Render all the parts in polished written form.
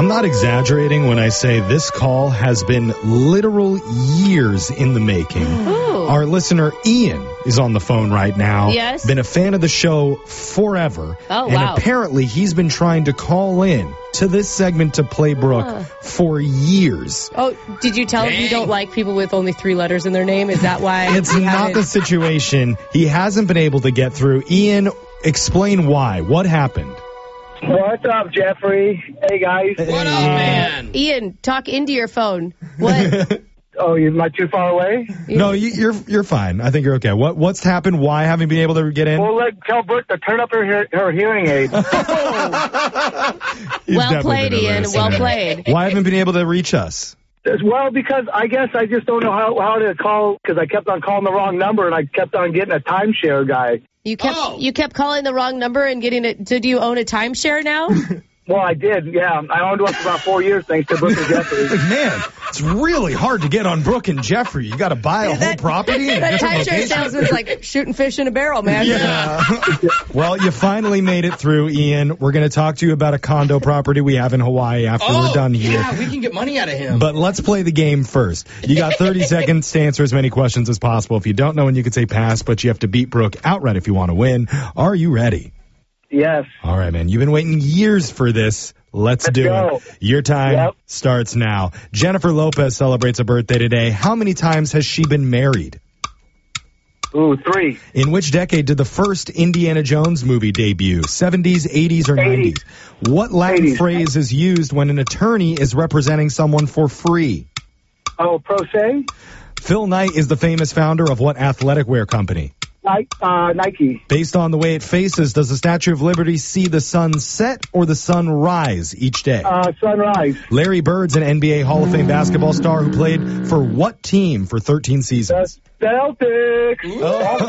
I'm not exaggerating when I say this call has been literal years in the making. Ooh. Our listener Ian is on the phone right now. Yes. Been a fan of the show forever. Oh, and wow. apparently he's been trying to call in to this segment to play Brooke for years. Oh, did you tell him you don't like people with only 3 letters in their name? Is that why? It's not the situation. He hasn't been able to get through. Ian, explain why. What happened? What's up, Jeffrey? Hey, guys. What up, man? Ian, talk into your phone. What? Oh, am I too far away? No, you're fine. I think you're okay. What's happened? Why haven't you been able to get in? Well, tell Brooke to turn up her hearing aid. He's Well definitely played, been a Ian. listener. Well played. Why haven't you been able to reach us? Well, because I guess I just don't know how to call, because I kept on calling the wrong number, and I kept on getting a timeshare guy. You kept calling the wrong number and getting it. So do you own a timeshare now? Well, I did, yeah. I owned one for about 4 years, thanks to Brooke and Jeffrey. Man, it's really hard to get on Brooke and Jeffrey. You got to buy a whole property in a That different timeshare location. salesman's like shooting fish in a barrel, man. Yeah. Well, you finally made it through, Ian. We're going to talk to you about a condo property we have in Hawaii after we're done here. Yeah, we can get money out of him. But let's play the game first. You got 30 seconds to answer as many questions as possible. If you don't know, and you can say pass, but you have to beat Brooke outright if you want to win. Are you ready? Yes. All right, man. You've been waiting years for this. Let's do go. it. Your time Yep. starts now. Jennifer Lopez celebrates a birthday today. How many times has she been married? Ooh, 3. In which decade did the first Indiana Jones movie debut? 70s, 80s, or 90s? What Latin 80s. phrase is used when an attorney is representing someone for free? Oh, pro se? Phil Knight is the famous founder of what athletic wear company? Nike. Based on the way it faces, does the Statue of Liberty see the sun set or the sun rise each day? Sunrise. Larry Bird's an NBA Hall of Fame basketball star who played for what team for 13 seasons? Celtics. Ian,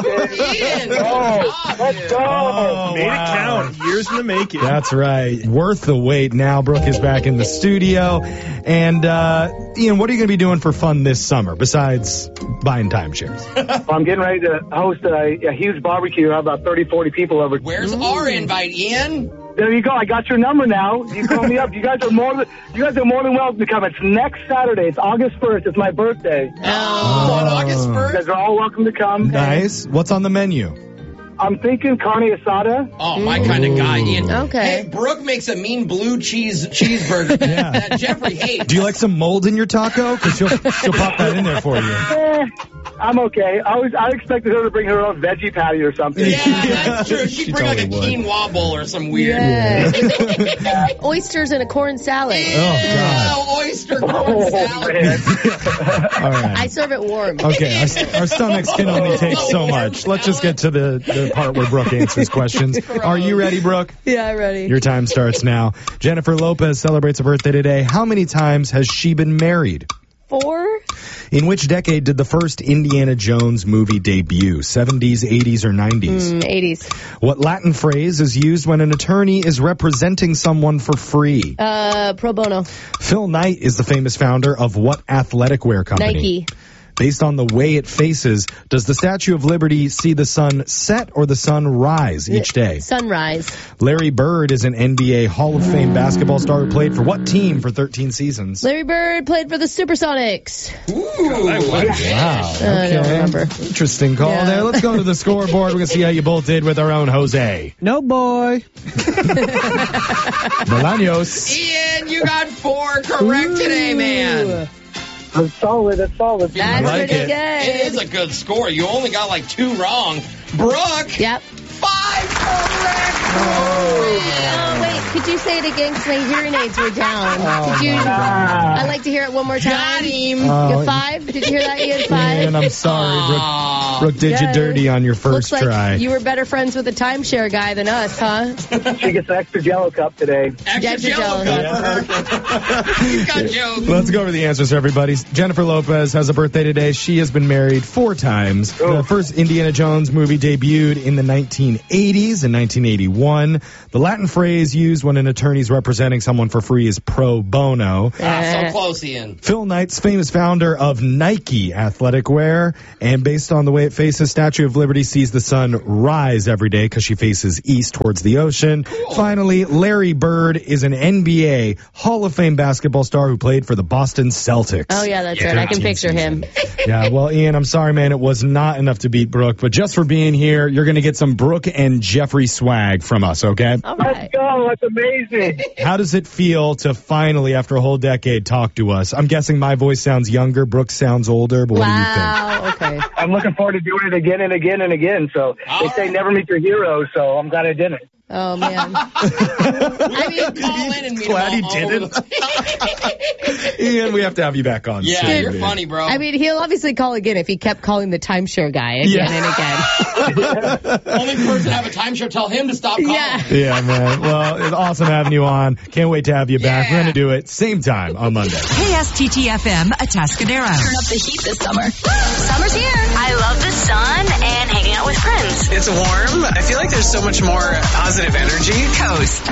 Oh, let's go. Oh, Made wow. it count. Years in the making. That's right. Worth the wait. Now Brooke is back in the studio. And, Ian, what are you going to be doing for fun this summer besides buying timeshares? I'm getting ready to host a huge barbecue. I have about 30, 40 people over. where's our invite, Ian? There you go. I got your number now. You call me up. You guys are more than welcome to come. It's next Saturday. It's August 1st. It's my birthday. You On August 1st? guys are all welcome to come. Nice. What's on the menu? I'm thinking carne asada. Oh, my kind of guy, Ian. Okay. Hey, Brooke makes a mean blue cheeseburger that Jeffrey hates. Do you like some mold in your taco? Because she'll pop that in there for you. I'm okay. I expected her to bring her own veggie patty or something. Yeah, that's true. She'd She bring like a totally would. quinoa bowl or some weird. Yeah. Oysters and a corn salad. Oh, Oyster corn salad. Man. All right. I serve it warm. Okay, our stomachs can only take so much. Let's just get to the part where Brooke answers questions. Are you ready, Brooke? Yeah, ready. Your time starts now. Jennifer Lopez celebrates a birthday today. How many times has she been married? 4? In which decade did the first Indiana Jones movie debut? 70s, 80s, or 90s? 80s. What Latin phrase is used when an attorney is representing someone for free? Pro bono. Phil Knight is the famous founder of what athletic wear company? Nike. Based on the way it faces, does the Statue of Liberty see the sun set or the sun rise each day? Sunrise. Larry Bird is an NBA Hall of Fame basketball star who played for what team for 13 seasons? Larry Bird played for the Supersonics. Ooh, Wow. I don't remember. Interesting call Yeah. there. Let's go to the scoreboard. We're going to see how you both did with our own Jose. No, boy. Bolaños. Ian, you got 4 correct today, man. That's solid. That's solid. That's like pretty it. good. It is a good score. You only got like 2 wrong. Brooke, Yep. 5 correct. Oh, wait. Could you say it again? Because my hearing aids were down. Could you? I'd like to hear it one more time. Got him. You got 5? Did you hear that, Ian? 5? And I'm sorry, Brooke. Aw. Brooke did you Yeah. dirty on your first Looks like try. you were better friends with the timeshare guy than us, huh? She gets an extra Jello cup today. Extra Extra Jello Jell-O. cup for her. You got jokes. Let's go over the answers, everybody. Jennifer Lopez has a birthday today. She has been married 4 times. The first Indiana Jones movie debuted in the 1980s and 1981. The Latin phrase used when when an attorney's representing someone for free is pro bono. So close, Ian. Phil Knight's famous founder of Nike athletic wear, and based on the way it faces, Statue of Liberty sees the sun rise every day because she faces east towards the ocean. Cool. Finally, Larry Bird is an NBA Hall of Fame basketball star who played for the Boston Celtics. Oh, yeah, that's right. I can picture him. Yeah, well, Ian, I'm sorry, man. It was not enough to beat Brooke, but just for being here, you're going to get some Brooke and Jeffrey swag from us, okay? All right. Let's go. That's amazing. How does it feel to finally, after a whole decade, talk to us? I'm guessing my voice sounds younger, Brooke sounds older, but what do you think? Wow, okay. I'm looking forward to doing it again and again and again. So they say never meet your heroes, so I'm glad I didn't. Oh, man. I mean, call in and meet Glad he all didn't. Ian, we have to have you back on. Yeah, soon, you're dude. funny, bro. I mean, he'll obviously call again if he kept calling the timeshare guy again and again. Only person to have a timeshare, tell him to stop calling. Yeah. Yeah, man. Well, it's awesome having you on. Can't wait to have you back. Yeah. We're going to do it same time on Monday. KSTT-FM Atascadero. Turn up the heat this summer. Summer's here. I love the sun and hanging out with friends. It's warm. I feel like there's so much more positive energy. Coast